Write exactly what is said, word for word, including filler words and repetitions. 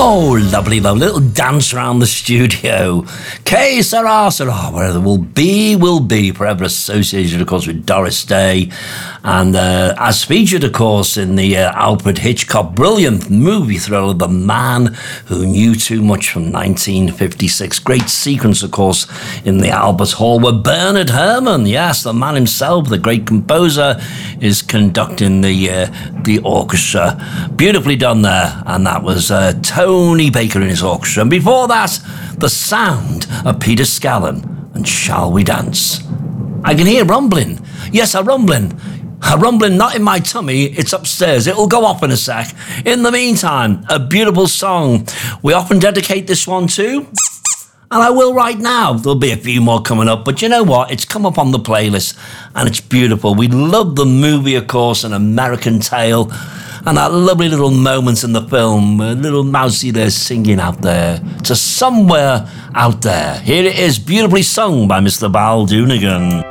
Oh, lovely, lovely little dance around the studio. Que sera, sera, whatever will be, will be, forever associated, of course, with Doris Day. And uh, as featured, of course, in the uh, Alfred Hitchcock brilliant movie thriller, The Man Who Knew Too Much from nineteen fifty-six. Great sequence, of course, in the Albert Hall where Bernard Herrmann, yes, the man himself, the great composer, is conducting the, uh, the orchestra. Beautifully done there. And that was uh, Tony Baker in his orchestra. And before that, the sound of Peter Scallon and Shall We Dance. I can hear rumbling. Yes, a rumbling. A rumbling not in my tummy, it's upstairs. It'll go off in a sec. In the meantime, a beautiful song. We often dedicate this one to, and I will right now. There'll be a few more coming up, but you know what? It's come up on the playlist, and it's beautiful. We love the movie, of course, An American Tail, and that lovely little moments in the film, a little mousey there singing out there to somewhere out there. Here it is, beautifully sung by Mister Val Doonigan.